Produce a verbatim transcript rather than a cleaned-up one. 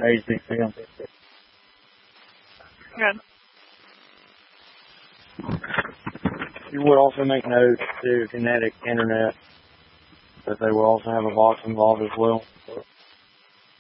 H D film. Good. You would also make note to Kinetic Internet that they will also have a box involved as well.